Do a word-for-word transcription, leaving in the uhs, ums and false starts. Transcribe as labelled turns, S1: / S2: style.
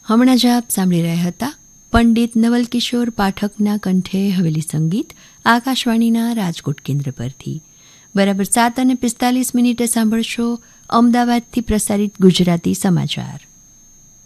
S1: હમણાં જ આપ સાંભળી રહ્યા હતા પંડિત નવલ કિશોર પાઠકના કંઠે હવેલી સંગીત આકાશવાણીના રાજકોટ કેન્દ્ર પરથી. બરાબર સાત અને પિસ્તાલીસ મિનિટે સાંભળશો અમદાવાદથી પ્રસારિત ગુજરાતી સમાચાર.